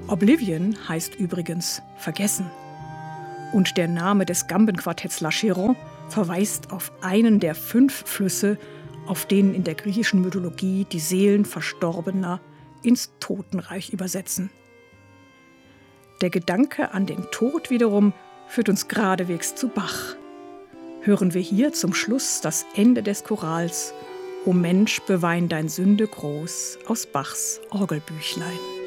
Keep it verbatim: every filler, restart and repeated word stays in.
Oblivion heißt übrigens vergessen. Und der Name des Gambenquartetts La Chiron verweist auf einen der fünf Flüsse, auf denen in der griechischen Mythologie die Seelen Verstorbener ins Totenreich übersetzen. Der Gedanke an den Tod wiederum führt uns geradewegs zu Bach. Hören wir hier zum Schluss das Ende des Chorals »O Mensch, bewein dein Sünde groß« aus Bachs Orgelbüchlein.